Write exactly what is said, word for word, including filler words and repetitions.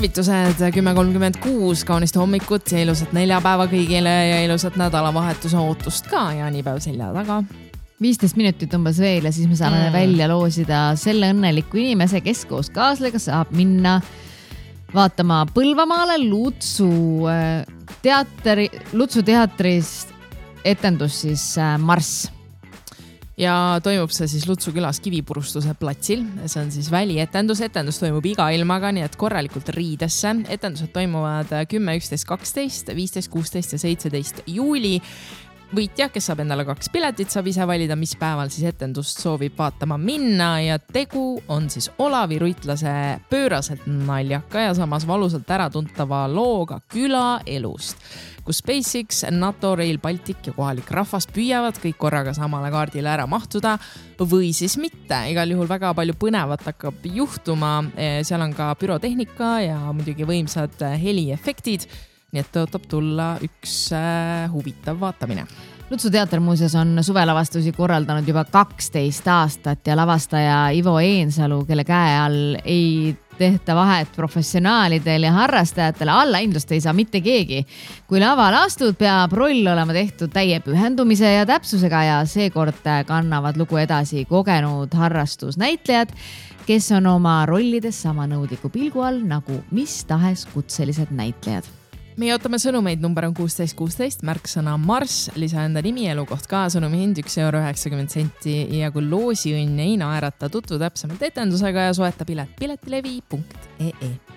tervitused kümme kolmkümmend kuus, kaunist hommikut ja ilusat neljapäeva kõigile ja ilusat nädalavahetuse ootust ka ja niipäev selja taga. viisteist minutit umbes veel ja siis me saame mm. välja loosida selle õnneliku inimese, kes koos kaaslega saab minna vaatama Põlvamaale Lutsu teatri, Lutsu teatris etendus siis Marss. Ja toimub see siis Lutsu külas Kivipurustuse platsil. See on siis välietendus. Etendus toimub iga ilmaga, nii et korralikult riidesse. Etendused toimuvad kümme, üksteist, kaksteist, viisteist, kuusteist ja seitseteist juuli. Võitja, kes saab endale kaks piletit, saab ise valida, mis päeval siis etendust soovib vaatama minna ja tegu on siis Olavi Ruitlase pööraselt naljaka ja samas valusalt äratuntava looga küla elust, kus SpaceX, NATO, Rail Baltic ja kohalik rahvas püüavad kõik korraga samale kaardile ära mahtuda või siis mitte. Igal juhul väga palju põnevat hakkab juhtuma. Seal on ka pürotehnika ja muidugi võimsad heliefektid. Nii et tõotab tulla üks äh, huvitav vaatamine. Lutsu teater muuseas on suvelavastusi korraldanud juba kaksteist aastat ja lavastaja Ivo Eensalu, kelle käe all ei tehta vahet professionaalidel ja harrastajatel, alla indlust ei saa mitte keegi. Kui laval astud, peab roll olema tehtud täie pühendumise ja täpsusega ja seekord kannavad lugu edasi kogenud harrastusnäitlejad, kes on oma rollides sama nõudliku pilgu all nagu mis tahes kutselised näitlejad. Me ootame sõnumeid, number on kuusteist kuusteist, märksõna Marss, lisa enda nimi, elukoht ka, sõnumi hind üks euro üheksakümmend senti ja kui loosiõnn ei naerata, tutvu täpsemalt etendusega ja soeta pilet piletilevi punkt ee